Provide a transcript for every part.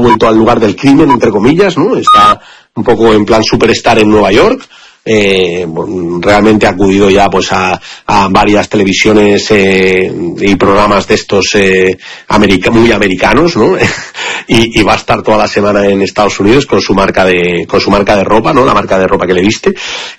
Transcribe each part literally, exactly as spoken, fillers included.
vuelto al lugar del crimen, entre comillas, ¿no? Está un poco en plan superstar en Nueva York. Eh, realmente ha acudido ya pues a, a varias televisiones eh, y programas de estos eh, america- muy americanos, ¿no? y, y va a estar toda la semana en Estados Unidos con su marca de con su marca de ropa, ¿no? La marca de ropa que le viste,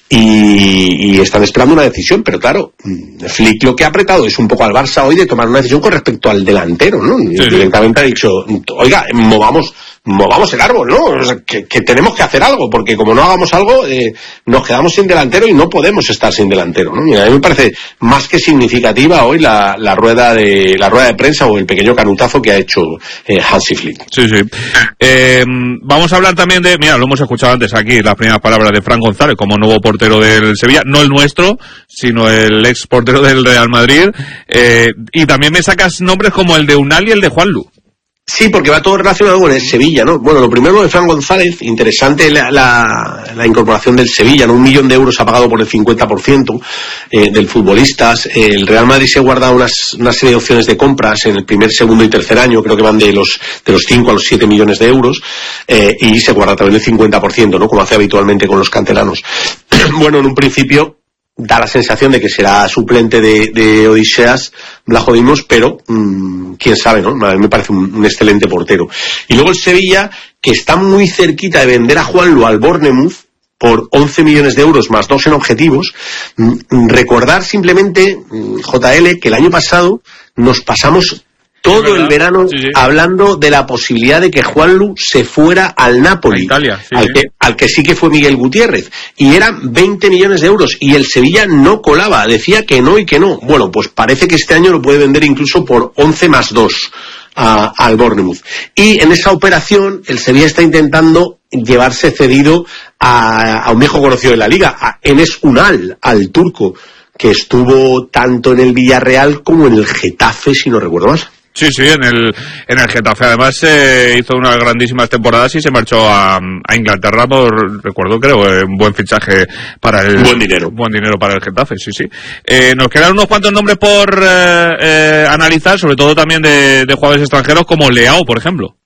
y, y están esperando una decisión, pero claro, Flick lo que ha apretado es un poco al Barça hoy de tomar una decisión con respecto al delantero, ¿no? Sí, sí. Directamente ha dicho, oiga, movamos movamos el árbol, ¿no? O sea, que, que tenemos que hacer algo, porque como no hagamos algo, eh, nos quedamos sin delantero y no podemos estar sin delantero, ¿no? Mira, a mí me parece más que significativa hoy la, la rueda de la rueda de prensa o el pequeño canutazo que ha hecho eh, Hansi Flick. Sí, sí. Eh, vamos a hablar también de, mira, lo hemos escuchado antes aquí, las primeras palabras de Fran González como nuevo portero del Sevilla, no el nuestro, sino el ex portero del Real Madrid, eh, y también me sacas nombres como el de Unal y el de Juanlu. Sí, porque va todo relacionado con el Sevilla, ¿no? Bueno, lo primero de Fran González, interesante la, la, la incorporación del Sevilla, ¿no? Un millón de euros ha pagado por el cincuenta por ciento eh, del futbolistas. El Real Madrid se guarda unas, una serie de opciones de compras en el primer, segundo y tercer año, creo que van de los de los cinco a los siete millones de euros, eh, y se guarda también el cincuenta por ciento, ¿no? Como hace habitualmente con los canteranos. Bueno, en un principio da la sensación de que será suplente de, de Odiseas Vlachodimos, pero mmm, quién sabe, ¿no? A mí me parece un, un excelente portero. Y luego el Sevilla, que está muy cerquita de vender a Juanlu al Bournemouth por once millones de euros más dos en objetivos. Mm, recordar simplemente, mm, J L, que el año pasado nos pasamos todo el verano sí, sí. hablando de la posibilidad de que Juanlu se fuera al Napoli, a Italia, sí, al, que, al que sí que fue Miguel Gutiérrez, y eran veinte millones de euros, y el Sevilla no colaba, decía que no y que no. Bueno, pues parece que este año lo puede vender incluso por once más dos a, al Bournemouth. Y en esa operación el Sevilla está intentando llevarse cedido a, a un viejo conocido de la Liga, a Enes Unal, al turco, que estuvo tanto en el Villarreal como en el Getafe, si no recuerdo más. Sí, sí, en el en el Getafe además eh, hizo unas grandísimas temporadas y se marchó a, a Inglaterra por, recuerdo, creo, eh, un buen fichaje para el... Buen dinero. Buen dinero para el Getafe, sí, sí. Eh, nos quedan unos cuantos nombres por eh, eh, analizar, sobre todo también de, de jugadores extranjeros como Leao, por ejemplo.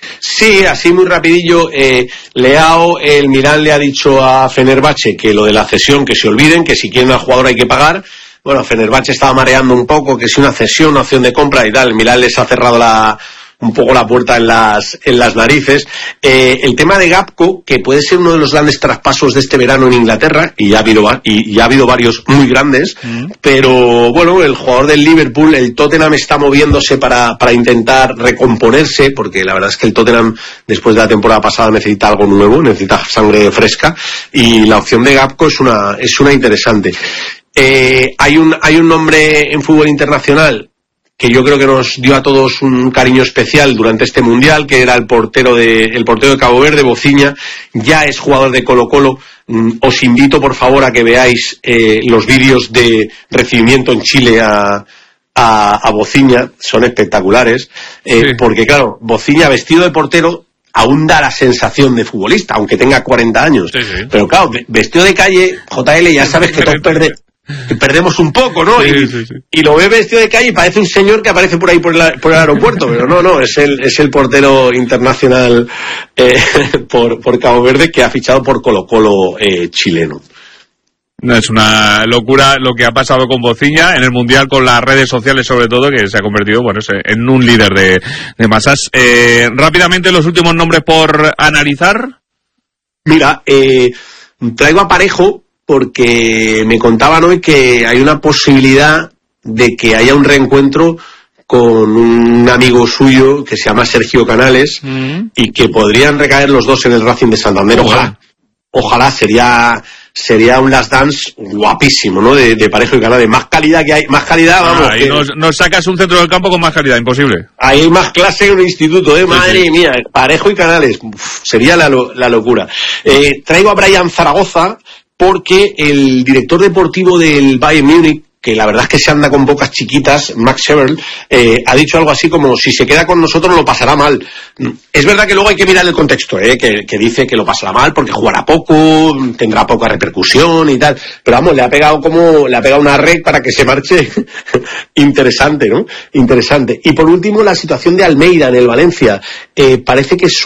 Sí, así muy rapidillo, eh, Leao, el Milán le ha dicho a Fenerbahce que lo de la cesión, que se olviden, que si quieren al jugador hay que pagar. Bueno, Fenerbahce estaba mareando un poco, que si una cesión, una opción de compra y tal. El Milán les ha cerrado la, un poco la puerta en las, en las narices. Eh, el tema de Gakpo, que puede ser uno de los grandes traspasos de este verano en Inglaterra, y ya ha habido, y ya ha habido varios muy grandes, mm. pero bueno, el jugador del Liverpool, el Tottenham está moviéndose para, para intentar recomponerse, porque la verdad es que el Tottenham, después de la temporada pasada, necesita algo nuevo, necesita sangre fresca, y la opción de Gakpo es una, es una interesante. Eh, hay un hay un nombre en fútbol internacional que yo creo que nos dio a todos un cariño especial durante este mundial, que era el portero de el portero de Cabo Verde, Bocinha. Ya es jugador de Colo-Colo. Mm, os invito por favor a que veáis eh, los vídeos de recibimiento en Chile a a, a Bocinha, son espectaculares, eh, sí. Porque claro, Bocinha vestido de portero aún da la sensación de futbolista, aunque tenga cuarenta años. Sí, sí. Pero claro, vestido de calle, J L, ya sabes que todos perde, perdemos un poco, ¿no? Sí, y, sí, sí. y lo ve vestido de calle y parece un señor que aparece por ahí por el, por el aeropuerto, pero no, no, es el, es el portero internacional eh, por, por Cabo Verde, que ha fichado por Colo-Colo eh, chileno. No, es una locura lo que ha pasado con Bocinha en el Mundial, con las redes sociales sobre todo, que se ha convertido, bueno, en un líder de, de masas. Eh, rápidamente, los últimos nombres por analizar. Mira, eh, traigo a Parejo porque me contaban hoy que hay una posibilidad de que haya un reencuentro con un amigo suyo que se llama Sergio Canales, mm. y que podrían recaer los dos en el Racing de Santander. Ojalá, ojalá, sería... sería un last dance guapísimo, ¿no? De, de Parejo y Canales. Más calidad que hay, más calidad, vamos. Ah, y que... nos, nos sacas un centro del campo con más calidad, imposible. Hay más clase que un instituto, ¿eh? Sí, Madre sí. mía, Parejo y Canales. Uf, sería la, la locura. Eh, traigo a Brian Zaragoza porque el director deportivo del Bayern Múnich, que la verdad es que se anda con bocas chiquitas, Max Eberl, eh, ha dicho algo así como: si se queda con nosotros lo pasará mal. Es verdad que luego hay que mirar el contexto, eh, que, que dice que lo pasará mal porque jugará poco, tendrá poca repercusión y tal, pero vamos, le ha pegado como, le ha pegado una red para que se marche. Interesante, ¿no? Interesante. Y por último, la situación de Almeida en el Valencia. Eh, parece que su